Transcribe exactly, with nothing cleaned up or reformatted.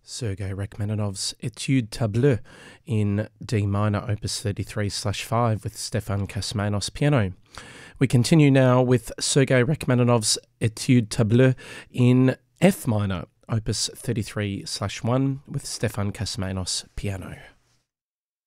Sergei Rachmaninoff's Etude Tableau in D minor, opus thirty-three slash five with Stefan Kasmanos piano. We continue now with Sergei Rachmaninoff's Etude Tableau in F minor, opus thirty-three slash one with Stefan Kasmanos piano.